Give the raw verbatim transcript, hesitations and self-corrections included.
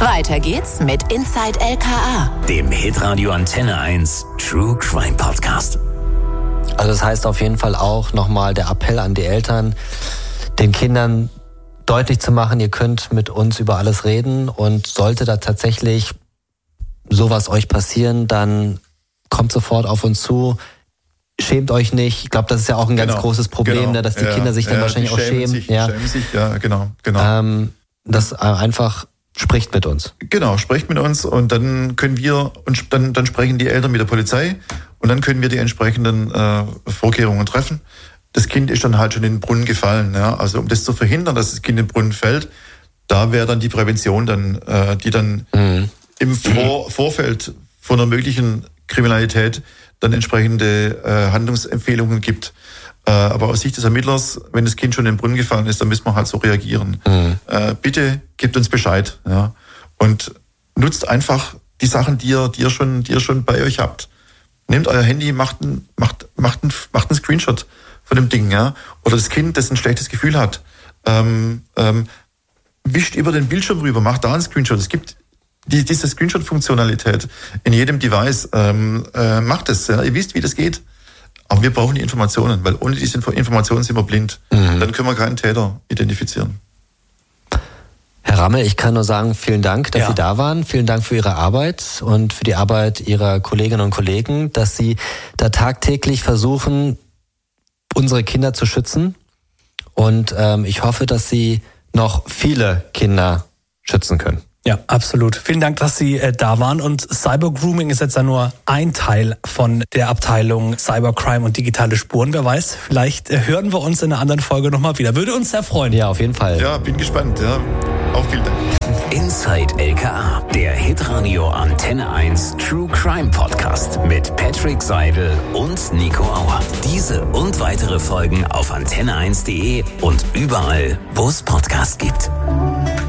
Weiter geht's mit Inside L K A, dem Hitradio Antenne eins True Crime Podcast. Also das heißt auf jeden Fall auch nochmal der Appell an die Eltern, den Kindern deutlich zu machen, ihr könnt mit uns über alles reden und sollte da tatsächlich sowas euch passieren, dann kommt sofort auf uns zu. Schämt euch nicht. Ich glaube, das ist ja auch ein ganz genau, großes Problem, genau, ne, dass die ja, Kinder sich dann ja, wahrscheinlich auch schämen. Sich, ja. schämen sich, ja, genau, genau. Ähm, das einfach spricht mit uns. Genau, spricht mit uns und dann können wir, und dann, dann sprechen die Eltern mit der Polizei und dann können wir die entsprechenden äh, Vorkehrungen treffen. Das Kind ist dann halt schon in den Brunnen gefallen. Ja? Also um das zu verhindern, dass das Kind in den Brunnen fällt, da wäre dann die Prävention dann, äh, die dann mhm. im Vor- Vorfeld von einer möglichen Kriminalität dann entsprechende äh, Handlungsempfehlungen gibt. Äh, aber aus Sicht des Ermittlers, wenn das Kind schon in den Brunnen gefallen ist, dann müssen wir halt so reagieren. Mhm. Äh, bitte gebt uns Bescheid, ja, und nutzt einfach die Sachen, die ihr, die ihr schon, die ihr schon bei euch habt. Nehmt euer Handy, macht ein, macht, macht ein, macht einen Screenshot von dem Ding, ja, oder das Kind, das ein schlechtes Gefühl hat, ähm, ähm, wischt über den Bildschirm rüber, macht da einen Screenshot. Es gibt die, diese Screenshot-Funktionalität in jedem Device. Ähm, äh, macht es, ja. Ihr wisst, wie das geht. Aber wir brauchen die Informationen, weil ohne diese Informationen sind wir blind. Mhm. Dann können wir keinen Täter identifizieren. Herr Rammel, ich kann nur sagen, vielen Dank, dass ja. Sie da waren. Vielen Dank für Ihre Arbeit und für die Arbeit Ihrer Kolleginnen und Kollegen, dass Sie da tagtäglich versuchen, unsere Kinder zu schützen. Und ähm, ich hoffe, dass Sie noch viele Kinder schützen können. Ja, absolut. Vielen Dank, dass Sie äh, da waren. Und Cybergrooming ist jetzt ja nur ein Teil von der Abteilung Cybercrime und digitale Spuren. Wer weiß, vielleicht äh, hören wir uns in einer anderen Folge nochmal wieder. Würde uns sehr freuen. Ja, auf jeden Fall. Ja, bin gespannt. Ja, auch vielen Dank. Inside L K A, der Hitradio Antenne eins True Crime Podcast mit Patrick Seidel und Nico Auer. Diese und weitere Folgen auf antenne eins punkt de und überall, wo es Podcasts gibt.